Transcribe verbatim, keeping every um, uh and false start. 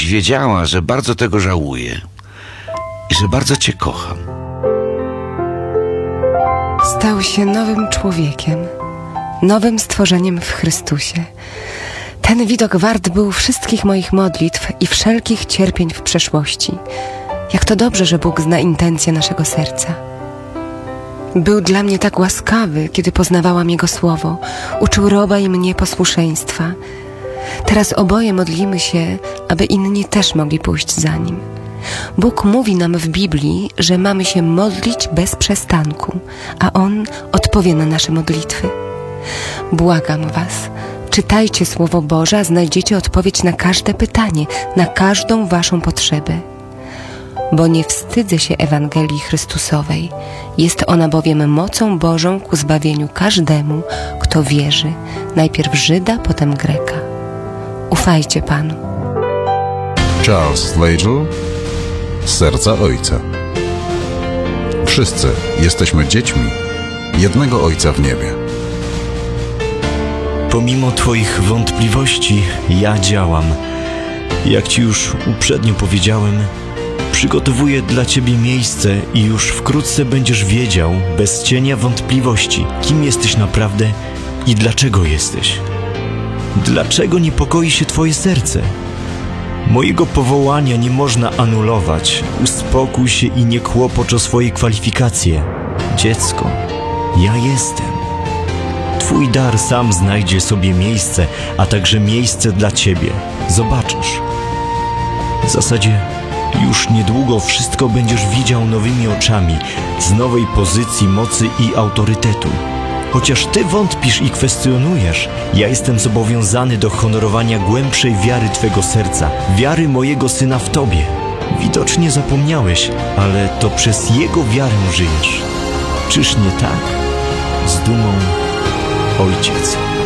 wiedziała, że bardzo tego żałuję i że bardzo Cię kocham. Stał się nowym człowiekiem, nowym stworzeniem w Chrystusie. Ten widok wart był wszystkich moich modlitw i wszelkich cierpień w przeszłości. Jak to dobrze, że Bóg zna intencje naszego serca. Był dla mnie tak łaskawy, kiedy poznawałam Jego słowo. Uczył roba i mnie posłuszeństwa. Teraz oboje modlimy się, aby inni też mogli pójść za Nim. Bóg mówi nam w Biblii, że mamy się modlić bez przestanku, a On odpowie na nasze modlitwy. Błagam Was, czytajcie Słowo Boże, a znajdziecie odpowiedź na każde pytanie, na każdą Waszą potrzebę. Bo nie wstydzę się Ewangelii Chrystusowej. Jest ona bowiem mocą Bożą ku zbawieniu każdemu, kto wierzy, najpierw Żyda, potem Greka. Ufajcie Panu. Charles Schlegel, Serca Ojca. Wszyscy jesteśmy dziećmi jednego Ojca w niebie. Pomimo Twoich wątpliwości, ja działam. Jak Ci już uprzednio powiedziałem, przygotowuję dla Ciebie miejsce i już wkrótce będziesz wiedział, bez cienia wątpliwości, kim jesteś naprawdę i dlaczego jesteś. Dlaczego niepokoi się Twoje serce? Mojego powołania nie można anulować. Uspokój się i nie kłopocz o swoje kwalifikacje. Dziecko, ja jestem. Twój dar sam znajdzie sobie miejsce, a także miejsce dla Ciebie. Zobaczysz. W zasadzie już niedługo wszystko będziesz widział nowymi oczami, z nowej pozycji mocy i autorytetu. Chociaż Ty wątpisz i kwestionujesz, ja jestem zobowiązany do honorowania głębszej wiary Twego serca, wiary mojego Syna w Tobie. Widocznie zapomniałeś, ale to przez Jego wiarę żyjesz. Czyż nie tak? Z dumą, Ojciec.